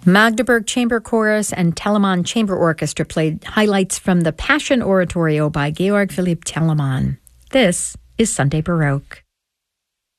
Magdeburg Chamber Chorus and Telemann Chamber Orchestra played highlights from the Passion Oratorio by Georg Philipp Telemann. This is Sunday Baroque.